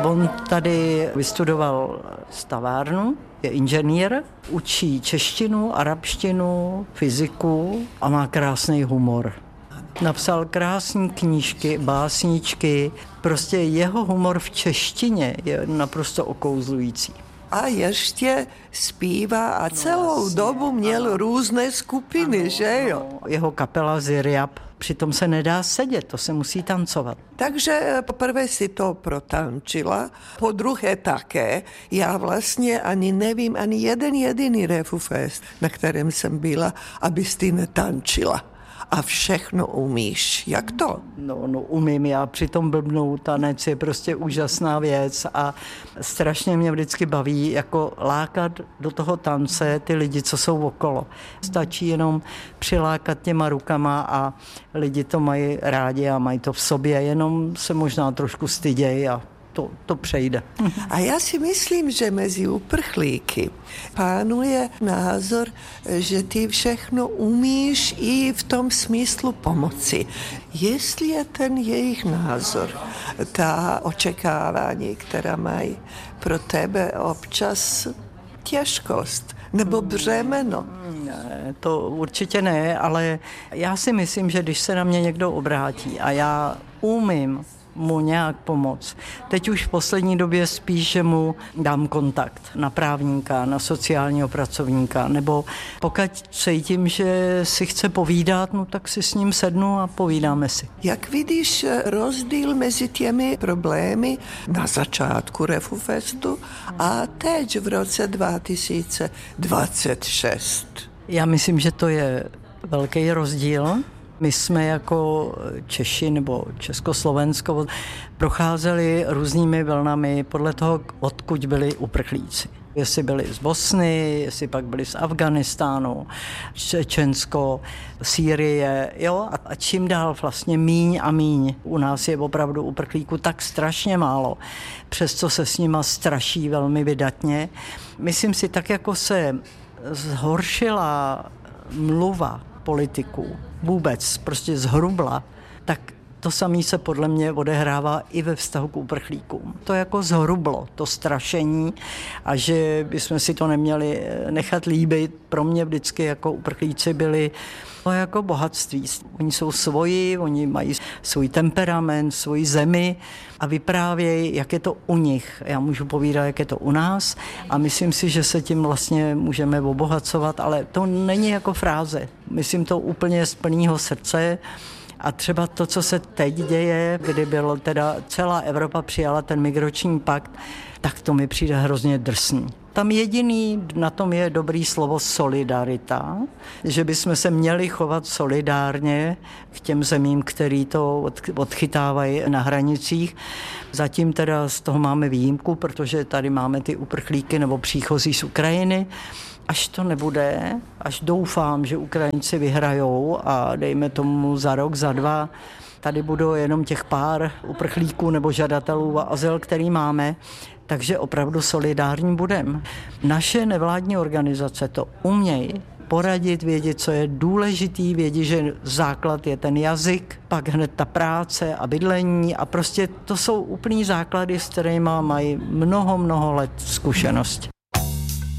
On tady vystudoval stavárnu, je inženýr, učí češtinu, arabštinu, fyziku a má krásný humor. Napsal krásné knížky, básničky, prostě jeho humor v češtině je naprosto okouzlující. A ještě zpívá a celou dobu měl různé skupiny, že jo? Jeho kapela Ziryab, přitom se nedá sedět, to se musí tancovat. Takže poprvé si to protančila, po druhé také. Já vlastně ani nevím, ani jeden jediný Refufest, na kterém jsem byla, abys ty netančila. A všechno umíš. Jak to? No, umím. Já při tom blbnou, tanec je prostě úžasná věc a strašně mě vždycky baví jako lákat do toho tance ty lidi, co jsou okolo. Stačí jenom přilákat těma rukama a lidi to mají rádi a mají to v sobě, jenom se možná trošku stydějí a to přejde. A já si myslím, že mezi uprchlíky pánuje názor, že ty všechno umíš i v tom smyslu pomoci. Jestli je ten jejich názor, ta očekávání, která mají pro tebe občas těžkost nebo břemeno? Ne, to určitě ne, ale já si myslím, že když se na mě někdo obrátí a já umím mu nějak pomoct. Teď už v poslední době spíš, že mu dám kontakt na právníka, na sociálního pracovníka, nebo pokud cítím, že si chce povídat, no tak si s ním sednu a povídáme si. Jak vidíš rozdíl mezi těmi problémy na začátku Refufestu a teď v roce 2026? Já myslím, že to je velký rozdíl. My jsme jako Češi nebo Československo procházeli různými vlnami podle toho, odkud byli uprchlíci. Jestli byli z Bosny, jestli pak byli z Afganistánu, Čečensko, Sýrie, jo, a čím dál vlastně míň a míň. U nás je opravdu uprchlíků tak strašně málo, přesto se s nima straší velmi vydatně. Myslím si, tak jako se zhoršila mluva politiků, vůbec prostě zhrubla, tak to samé se podle mě odehrává i ve vztahu k uprchlíkům. To jako zhrublo, to strašení a že bychom si to neměli nechat líbit. Pro mě vždycky jako uprchlíci byli jako bohatství. Oni jsou svoji, oni mají svůj temperament, svoji zemi a vyprávějí, jak je to u nich. Já můžu povídat, jak je to u nás a myslím si, že se tím vlastně můžeme obohacovat, ale to není jako fráze. Myslím to úplně z plného srdce. A třeba to, co se teď děje, kdy bylo teda celá Evropa přijala ten migrační pakt, tak to mi přijde hrozně drsný. Tam jediný na tom je dobrý slovo solidarita, že bychom se měli chovat solidárně k těm zemím, který to odchytávají na hranicích. Zatím teda z toho máme výjimku, protože tady máme ty uprchlíky nebo příchozí z Ukrajiny. Až to nebude, až doufám, že Ukrajinci vyhrajou a dejme tomu za rok, za dva, tady budou jenom těch pár uprchlíků nebo žadatelů o azyl, který máme, takže opravdu solidární budeme. Naše nevládní organizace to umějí poradit, vědět, co je důležitý, vědět, že základ je ten jazyk, pak hned ta práce a bydlení a prostě to jsou úplný základy, s kterými mají mnoho let zkušenosti.